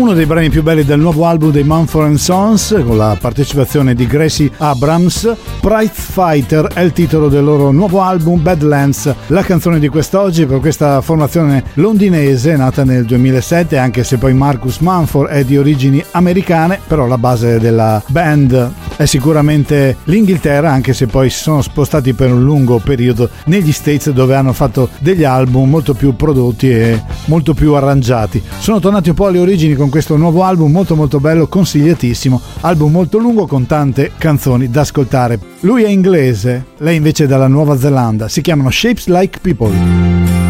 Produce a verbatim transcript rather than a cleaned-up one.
Uno dei brani più belli del nuovo album dei Mumford and Sons, con la partecipazione di Gracie Abrams. Prize Fighter è il titolo del loro nuovo album Badlands, la canzone di quest'oggi per questa formazione londinese nata nel duemilasette, anche se poi Marcus Mumford è di origini americane, però la base della band è sicuramente l'Inghilterra, anche se poi si sono spostati per un lungo periodo negli States, dove hanno fatto degli album molto più prodotti e molto più arrangiati. Sono tornati un po' alle origini con questo nuovo album molto molto bello, consigliatissimo, album molto lungo con tante canzoni da ascoltare. Lui è inglese, lei invece è dalla Nuova Zelanda, si chiamano Shapes Like People.